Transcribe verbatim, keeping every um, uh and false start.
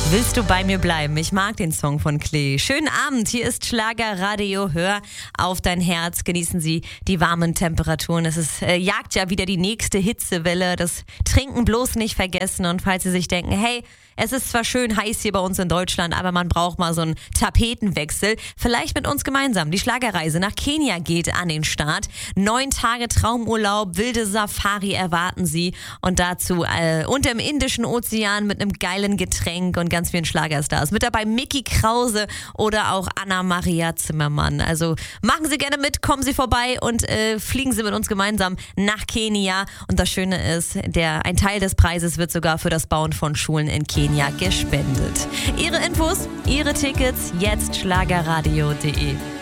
Willst du bei mir bleiben? Ich mag den Song von Klee. Schönen Abend, hier ist Schlagerradio. Hör auf dein Herz. Genießen Sie die warmen Temperaturen. Es ist, äh, jagt ja wieder die nächste Hitzewelle. Das Trinken bloß nicht vergessen. Und falls Sie sich denken, hey, es ist zwar schön heiß hier bei uns in Deutschland, aber man braucht mal so einen Tapetenwechsel. Vielleicht mit uns gemeinsam. Die Schlagerreise nach Kenia geht an den Start. Neun Tage Traumurlaub, wilde Safari erwarten Sie. Und dazu äh, unter dem Indischen Ozean mit einem geilen Getränk und ganz vielen Schlagerstars. Mit dabei Micky Krause oder auch Anna-Maria Zimmermann. Also machen Sie gerne mit, kommen Sie vorbei und äh, fliegen Sie mit uns gemeinsam nach Kenia. Und das Schöne ist, der, ein Teil des Preises wird sogar für das Bauen von Schulen in Kenia gespendet. Ihre Infos, Ihre Tickets, jetzt schlagerradio punkt de.